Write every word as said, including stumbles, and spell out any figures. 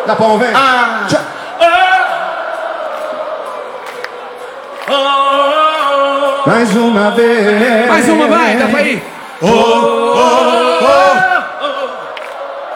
Dá palma, vem. Ah. Tchau. Mais uma vez. Mais uma, vai, dá pra ir. Oh,